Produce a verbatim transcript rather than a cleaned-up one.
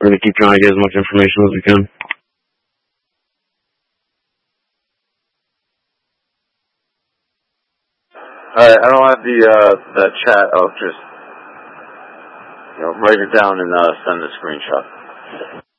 We're going to keep trying to get as much information as we can. Alright, I don't have the, uh, the chat. I'll just, you know, write it down and, uh, send a screenshot.